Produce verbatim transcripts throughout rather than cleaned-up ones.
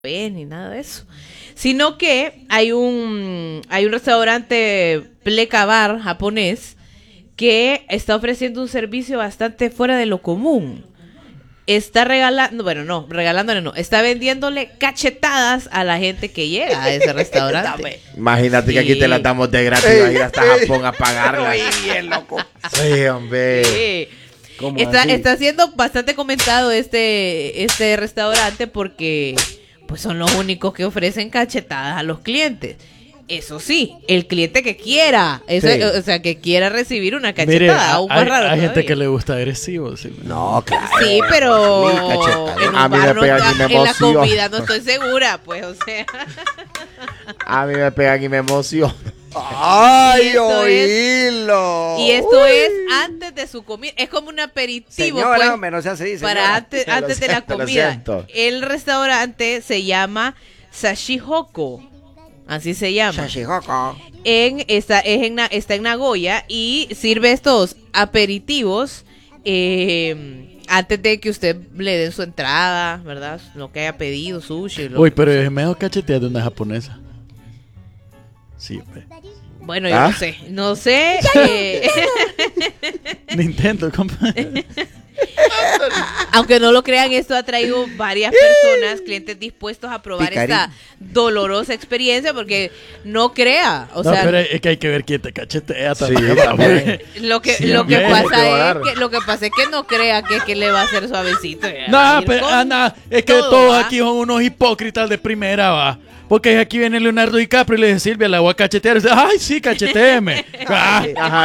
ni nada de eso, sino que hay un hay un restaurante Pleca Bar japonés que está ofreciendo un servicio bastante fuera de lo común. Está regalando, bueno, no, regalándole no, está vendiéndole cachetadas a la gente que llega a ese restaurante. Imagínate sí. que aquí te las damos de gratis, a ir hasta Japón a pagarla. Bien loco. Sí, hombre. Sí. Está, está siendo bastante comentado este, este restaurante porque pues son los únicos que ofrecen cachetadas a los clientes. Eso sí, el cliente que quiera, eso, sí. o sea, que quiera recibir una cachetada. Mire, aún más hay, raro hay gente que le gusta agresivo. Sí. No, claro. Sí, pero en, un a mí bar me pegan no, y me en la emociono. comida no estoy segura, pues, o sea. A mí me pegan y me emociono. ¡Ay, oílo! Y esto Uy. es antes de su comida. Es como un aperitivo. Señora, pues, hombre, no sea así, señora. Para antes, antes siento, de la comida. El restaurante se llama Sashihoko. Así se llama. Sashihoko. En, está, es en, está en Nagoya y sirve estos aperitivos eh, antes de que usted le den su entrada, ¿verdad? Lo que haya pedido, sushi. Lo Uy, pero es mejor cachetear de una japonesa. Sí, pues. Bueno, yo ¿Ah? no sé. No sé. eh, Nintendo, compadre. Aunque no lo crean, esto ha traído varias personas, clientes dispuestos a probar Picarín. esta dolorosa experiencia, porque no crea, o no, sea, pero es que hay que ver quién te cachetea Sí, también. también. lo que Sí, lo que hombre, pasa es que lo que pasa es que no crea que, que le va a hacer suavecito. No, pero Ana, es que todo, todos ¿va? aquí son unos hipócritas de primera, va. Porque aquí viene Leonardo DiCaprio y le dice, Silvia, la voy a cachetear. Y dice, ay, sí, cacheteeme. Ah,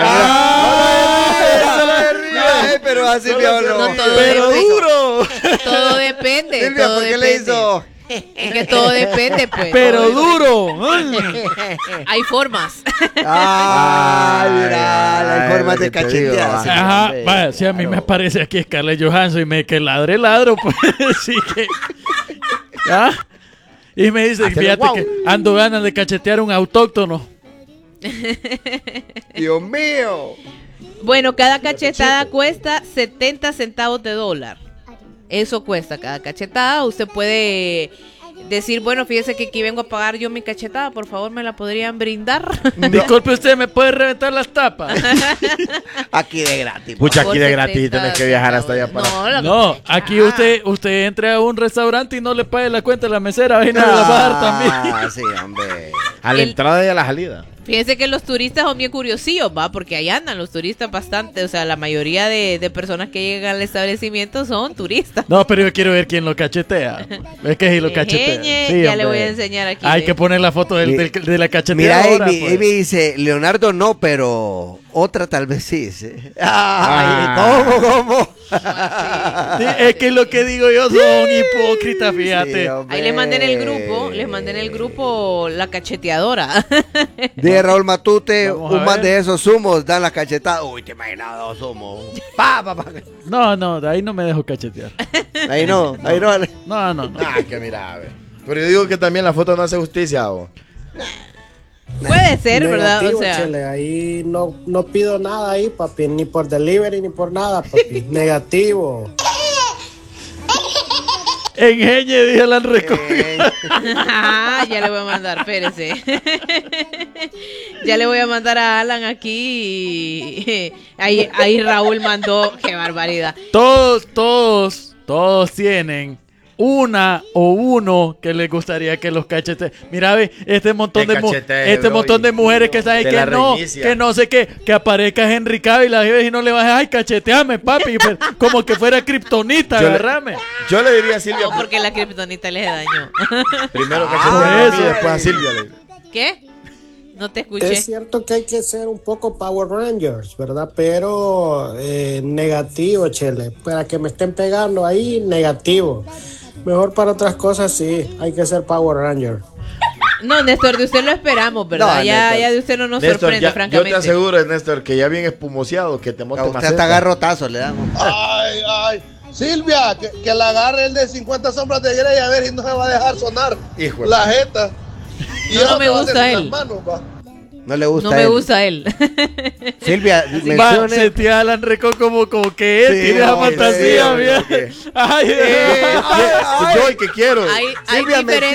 Ay, pero así me habló. No, todo pero depende. duro. Todo depende, Silvia, todo ¿por qué depende. le hizo? Es que todo depende, pues. Pero todo duro. Hay formas. Ay, mira, la Ay, forma lo de que te digo, cachetear. va. sí, Ajá, hombre. vaya, si a mí me aparece aquí Scarlett Johansson y me que ladre ladro, pues sí que. ¿Ah? Y me dice, Hacer fíjate wow. que ando ganas de cachetear un autóctono. Dios mío. Bueno, cada cachetada cuesta setenta centavos de dólar. Eso cuesta cada cachetada. Usted puede decir, bueno, fíjese que aquí vengo a pagar yo mi cachetada, por favor, ¿me la podrían brindar? Disculpe usted, ¿me puede reventar las tapas? Aquí de gratis. Pucha, Por aquí de gratis setenta tenés que viajar hasta allá para... No, lo- No, aquí Ah. usted usted entra a un restaurante y no le pague la cuenta a la mesera, viene a lavar también. Ah, sí, hombre. A la El- entrada y a la salida. Fíjense que los turistas son bien curiosillos, ¿va? Porque ahí andan los turistas bastante. O sea, la mayoría de, de personas que llegan al establecimiento son turistas. No, pero yo quiero ver quién lo cachetea. Es que si lo cachetea. Ejeñe, Sí, ya hombre. le voy a enseñar aquí. Hay ve. que poner la foto del, del- de la Mira, cacheteadora. Amy, pues. Amy dice, Leonardo no, pero otra tal vez sí. sí. Ay, Ah. ¿cómo, cómo? Sí, es que lo que digo yo son hipócritas, fíjate. Sí, hombre. Ahí les mandé en el grupo, les mandé en el grupo la cacheteadora. De Raúl Matute, Vamos a un man ver. de esos zumos, dan la cachetada. Uy, te imaginas dos zumos. Pa, pa, pa. No, no, de ahí no me dejo cachetear. Ahí no, ahí no. No, no, no. Ah, que mira, a ver. Pero yo digo que también la foto no hace justicia, ¿o? Puede ser, ¿verdad? Negativo, O sea, Chele, ahí no, no pido nada ahí, papi, ni por delivery ni por nada, papi. Negativo. Engeñe, dije la recogida. ah, ya le voy a mandar, espérese. ya le voy a mandar a Alan aquí. y- ahí, ahí Raúl mandó, qué barbaridad. Todos, todos, todos tienen una o uno que les gustaría que los cachete. Mira, ve, este montón Que de mu- cachetee, este bro, montón y- de mujeres que saben te que la no, reinicia. que no sé qué, que aparezca Henry Cavill la y no le vas a ay, cacheteame, papi, pero como que fuera kriptonita, Yo le- agarrame. Yo le diría a Silvia, No, porque la kriptonita les daño. primero que Ah, se eso. y después a Silvia. le- ¿Qué? No te escuché. Es cierto que hay que ser un poco Power Rangers, ¿verdad? Pero eh, negativo, Chele. Para que me estén pegando ahí, negativo. Mejor para otras cosas, sí. Hay que ser Power Ranger. No, Néstor, de usted lo esperamos, ¿verdad? No, ya, Néstor. ya de usted no nos Néstor, sorprende, ya- yo francamente. te aseguro, Néstor, que ya bien espumoseado, que te monte A más usted hasta cerca. garrotazo le damos. Ay, ay. Silvia, que, que la agarre el de cincuenta sombras de Grey a ver si no se va a dejar sonar Hijo de- la jeta. Y No, eso no me te va a gusta hacer en él. las manos, va. No le gusta No me él. gusta él. Silvia, Va, mencione. sentía a Alan Rico como, como que él Sí, tiene esa no, fantasía, sí, mira. ok. Ay, Eh, yo el que quiero. Hay, hay Silvia, diferentes